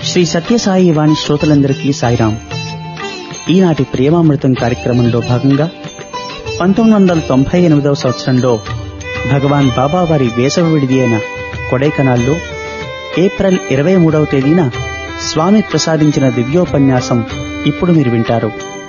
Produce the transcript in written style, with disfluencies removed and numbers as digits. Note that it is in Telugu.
శ్రీ సత్యసాయి వాణి శ్రోతలందరికీ సాయిరాం. ఈనాటి ప్రేమామృతం కార్యక్రమంలో భాగంగా 1998వ సంవత్సరంలో భగవాన్ బాబా వారి వేసవి విడిది అయిన కొడైకనాల్లో ఏప్రిల్ 23వ తేదీన స్వామి ప్రసాదించిన దివ్యోపన్యాసం ఇప్పుడు మీరు వింటారు.